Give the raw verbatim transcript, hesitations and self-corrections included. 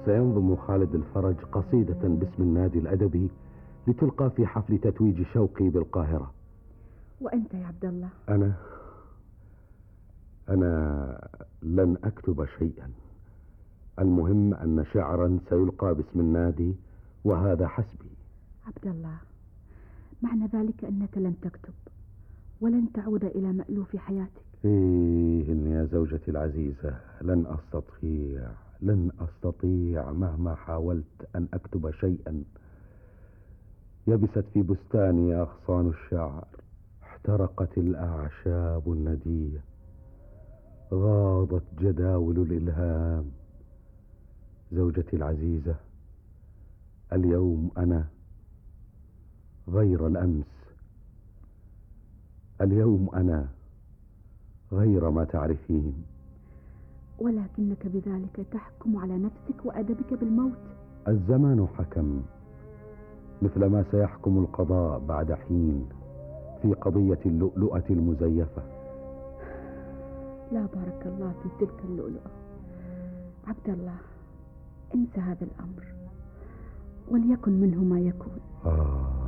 سينظم خالد الفرج قصيدة باسم النادي الأدبي لتلقى في حفل تتويج شوقي بالقاهرة. وأنت يا عبد الله؟ أنا أنا لن أكتب شيئا. المهم أن شعرا سيلقى باسم النادي وهذا حسبي. عبد الله، معنى ذلك أنك لن تكتب ولن تعود إلى مألوف حياتك. إيه إن يا زوجتي العزيزة لن أستطيع لن أستطيع مهما حاولت أن أكتب شيئا. يبست في بستاني أغصان الشعر، احترقت الأعشاب الندية، غاضت جداول الإلهام. زوجتي العزيزة، اليوم أنا غير الأمس. اليوم أنا غير ما تعرفين. ولكنك بذلك تحكم على نفسك وأدبك بالموت. الزمان حكم، مثلما سيحكم القضاء بعد حين في قضية اللؤلؤة المزيفة. لا بارك الله في تلك اللؤلؤة. عبد الله، انسى هذا الأمر وليكن منه ما يكون. آه